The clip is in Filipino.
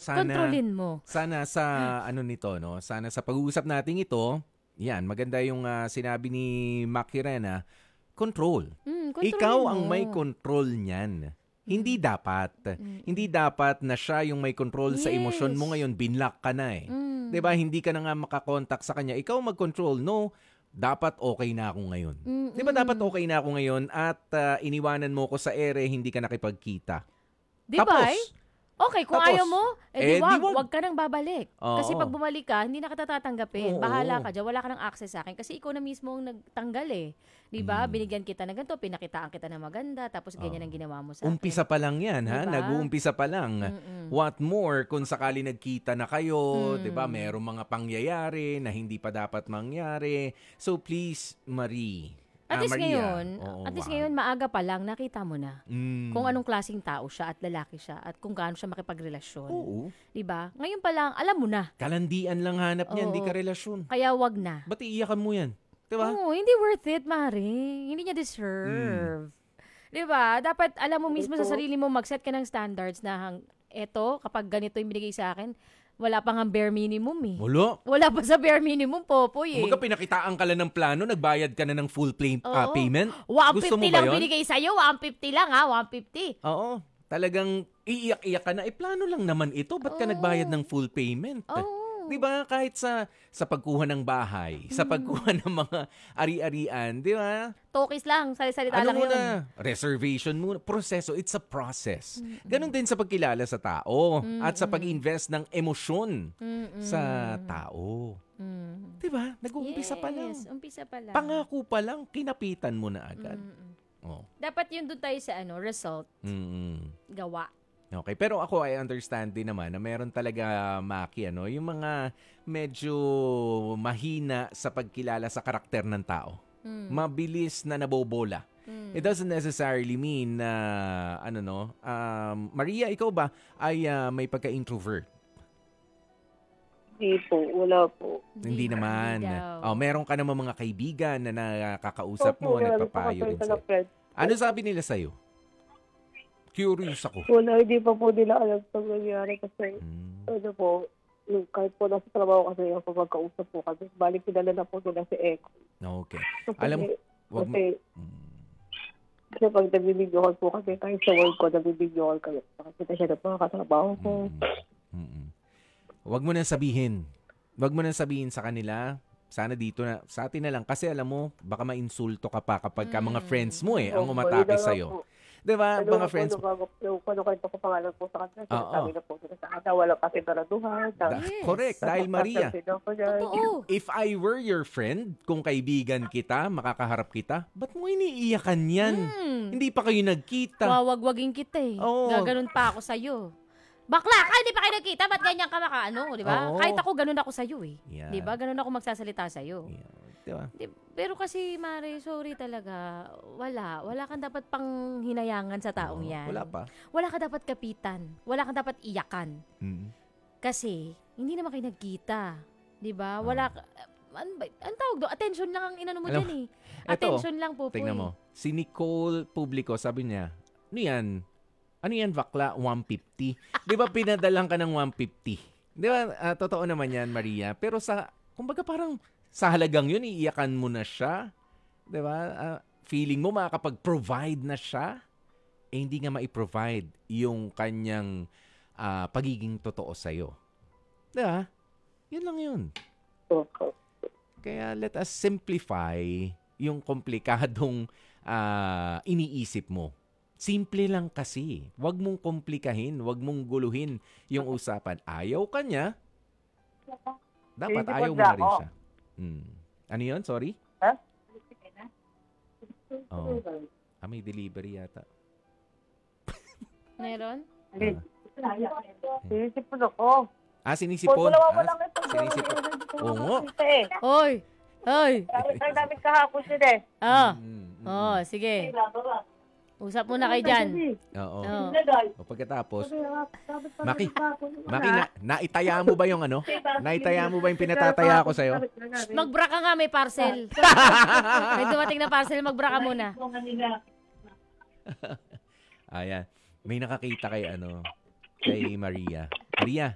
kontrolin mo. Sana sa nito, no? Sana sa pag-uusap natin ito, yan, maganda yung sinabi ni Makirena, control. Ikaw Mo. ang may control niyan. Hindi dapat. Hindi dapat na siya yung may control sa emosyon mo ngayon. Binlock ka na eh. 'Di ba? Hindi ka na nga makakontak sa kanya. Ikaw mag-control. No, dapat okay na ako ngayon. 'Di ba dapat okay na ako ngayon at iniwanan mo ko sa ere, hindi ka nakipagkita. Di ba? Tapos, Okay, kung Tapos, ayaw mo, wag ka nang babalik. Oo. Kasi pag bumalik ka, hindi na kita tatanggapin. Oo. Bahala ka dyan, wala ka ng access sa akin. Kasi ikaw na mismo ang nagtanggal eh. Di ba? Binigyan kita ng ganito, pinakitaan kita na maganda, tapos ganyan ang ginawa mo sa akin. Umpisa pa lang yan, ha? Diba? Nag-uumpisa pa lang. What more kung sakali nagkita na kayo, 'di ba? Merong mga pangyayari na hindi pa dapat mangyari. So please, Marie. At least Maria. ngayon, maaga pa lang, nakita mo na kung anong klaseng tao siya at lalaki siya at kung gaano siya makipagrelasyon. Oo. Diba? Ngayon pa lang, alam mo na. Kalandian lang hanap niya, hindi ka relasyon. Kaya wag na. Ba't iiyakan mo yan? Diba? Oo, hindi worth it, Mari. Hindi niya deserve. Diba? Dapat alam mo mismo sa sarili mo, mag-set ka ng standards na eto, kapag ganito yung binigay sa akin, wala pang ang bare minimum eh. Wala pa sa bare minimum, Popoy eh. Kumbaga pinakitaan ka lang ng plano, nagbayad ka na ng full payment. 150 Gusto mo ba lang yun? binigay sa'yo, 150 lang ha, 150. Oo. Talagang iiyak-iyak ka na. Plano lang naman ito. Ba't ka nagbayad ng full payment? Di ba? Kahit sa pagkuha ng bahay, sa pagkuha ng mga ari-arian, di ba? Tokis lang, salita lang yun. Reservation muna. Proseso, it's a process. Ganon din sa pagkilala sa tao at sa pag-invest ng emosyon sa tao. Di ba? Nag-uumpisa pa lang. Yes, umpisa pa lang. Pangako pa lang, kinapitan mo na agad. Oh. Dapat yun doon tayo sa result. Gawa. Okay, pero ako I understand din naman na meron talaga, Maki, yung mga medyo mahina sa pagkilala sa karakter ng tao. Mabilis na nabobola. It doesn't necessarily mean na, Maria, ikaw ba ay may pagka-introvert? Hindi po, wala po. Hindi naman. daw. Meron ka naman mga kaibigan na nakakausap mo, nagpapayo din sa'yo. Ano sabi nila sa'yo? Curious ako. Wala, hindi pa po nila alam sa nangyari kasi, kahit po nasa trabaho kasi ako magkausap po kasi, balik pinala na po nila si Eko. Okay. Kasi, Alam mo, wag mo... Kasi pag nabibidyo call po kasi, kahit sa work ko, nabibidyo call kayo. Nakakita siya na po, katrabaho ko. Wag mo nang sabihin. Wag mo nang sabihin sa kanila, sana dito na, sa atin na lang. Kasi alam mo, baka ma-insulto ka pa kapag ka mga friends mo ang umatake sa'yo. Diba? Mga friends mo. Kung kwento ko pangalan po sa kanila, sinasabi na po sila sa akin, wala kasi taraduhan. Correct. Dahil Maria, Totoo. if I were your friend, kung kaibigan kita, makakaharap kita, ba't mo iniiyakan yan? Hindi pa kayo nagkita. Wawagwagin kita eh. Oo. Gaganon pa ako sa'yo. Bakla ka, hindi pa kayo nagkita, ba't ganyan ka di ba? Oo. Kahit ako, ganon ako sa'yo eh. Yeah. Di ba? Ganon ako magsasalita sa'yo. Yeah. Diba? Pero kasi, Mare, sorry talaga. Wala kang dapat pang hinayangan sa taong yan. Wala pa. Wala ka dapat kapitan. Wala kang dapat iyakan. Kasi, hindi naman kayo nagkita. Di ba? Wala ka... Ang tawag doon, attention lang ang inano mo dyan eh. Attention lang po. Tingnan mo. Si Nicole Publico, sabi niya, ano yan, bakla? 150. Di ba pinadalang ka ng 150? Di ba? Totoo naman yan, Maria. Pero kumbaga parang sa halagang yun, iiyakan mo na siya. Di ba? Feeling mo makakapag-provide na siya. Hindi nga ma-provide yung kanyang pagiging totoo sa'yo. Di ba? Yun lang yun. Kaya let us simplify yung komplikadong iniisip mo. Simple lang kasi. Huwag mong komplikahin, huwag mong guluhin yung usapan. Ayaw ka niya, dapat ayaw mo na rin siya. Ano yun? Sorry? Ha? Oh. May delivery yata. Meron? Sinisipon ako. Sinisipon. Sinisipon. Oo nga. Oy! Ay, namin kahapon siya sige. Usap muna kayo dyan. Oo. O pagkatapos, Maki, naitaya mo ba yung Naitaya mo ba yung pinatataya ko sa'yo? Magbra ka nga, may parcel. May dumating na parcel, magbra ka muna. Ayan. May nakakita kay kay Maria. Maria,